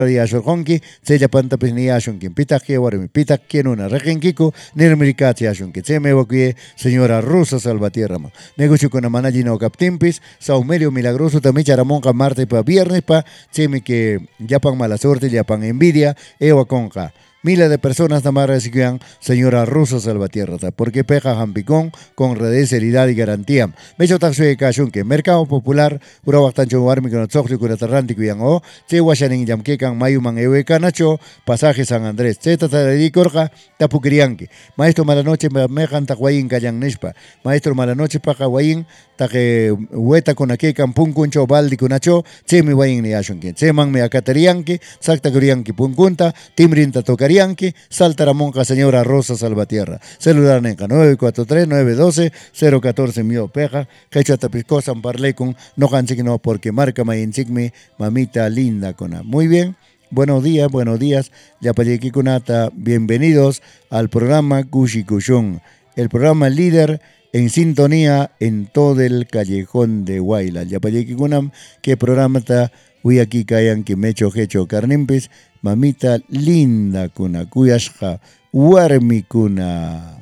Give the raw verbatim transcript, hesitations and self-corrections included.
yashurqonki chayllapantapis niyashunki pitaq warmi pitaq kienuna riqinkiku nirmirikati yashunki chaymi wakuye señora Rosa Salvatierra negociokuna mana allinaw kaptinpis saumerio milagroso también charamonqa martes pa viernes pa chaymi que llapan mala suerte llapan envidia ewa konqa miles de personas tamara reciben señora Rosa Salvatierra, porque peja jampicón con rediseridad y garantía. Mecho taxo de cachunque, mercado popular, ura bastante warmi con otsoxli cura tarranti cuyan o, che washanin yamkekan mayuman ewe canacho, pasaje San Andrés, che tatari corja, tapukirianki. Maestro Malanoche mejan tahuayin kayan nespa, maestro Malanoche paja huayin, taque hueta con akekan punkuncho baldi kunacho, che mi huayin ni ashunki, che man me akaterianki, sakta kurianki punkunta, timrinta tocar Yanqui, Saltaramonca, señora Rosa Salvatierra. Celular Nenca nueve cuatro tres, nueve uno dos, cero uno cuatro Mio Peja, Quechua Tapisco, San Parlecon, no no porque marca Mayinchigmi, mamita linda cona. Muy bien, buenos días, buenos días, Yapayeki Kunata, bienvenidos al programa Kushi Kushun, el programa líder en sintonía en todo el callejón de Huayla. Yapayeki Kunam, que programa está, hoy aquí cayan que mecho hecho carnimpis, mamita linda kuna kuyashqa warmi kuna.